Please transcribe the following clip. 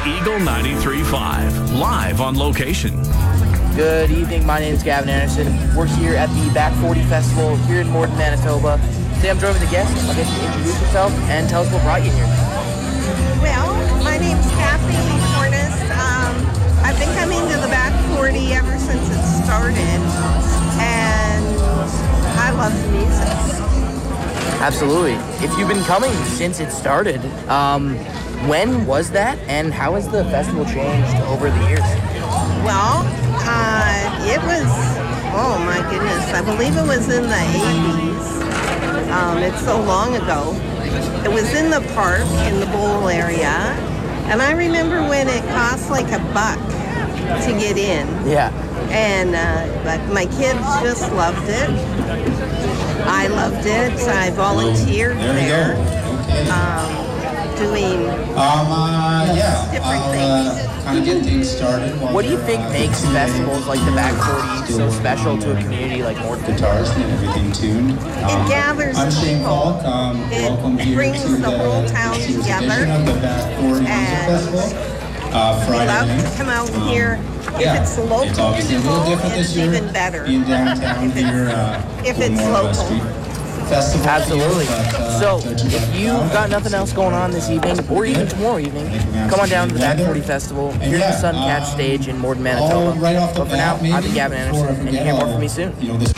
Eagle 93.5, live on location. Good evening, my name is Gavin Anderson. We're here at the Back 40 Festival here in Morden, Manitoba. Today I'm joined with a guest. I'll get you to introduce yourself and tell us what brought you here. Well, my name's Kathy Hornis. I've been coming to the Back 40 ever since it started, and I love the music. Absolutely. If you've been coming since it started, when was that, and how has the festival changed over the years? Well, it was, oh my goodness, I believe it was in the 80s. It's so long ago. It was in the park, in the bowl area, and I remember when it cost like $1 to get in. Yeah. And but my kids just loved it. I loved it. I volunteered there, doing different things. Kind of get things started. What do you think makes festivals like the Back 40 so special to a community like Morden? Guitars and everything tuned. It gathers I'm Shane people. Falk. Welcome It here brings to the whole town this together. edition of the Back 40 Music And Festival. We Friday love night. to come out here. If Yeah, it's local it's obviously a little people, different it's this year. even better. Being downtown If it's- here. if for it's more of a local. street festival. Absolutely. But, So, judging by if the you've crowd, got nothing else going on this evening, or even tomorrow evening, come on down to the Back 40 Festival here at the Suncatch stage in Morden, Manitoba. Right off the But for now, bat, maybe, I've been Gavin before I Anderson, and you forget, hear more from me soon. This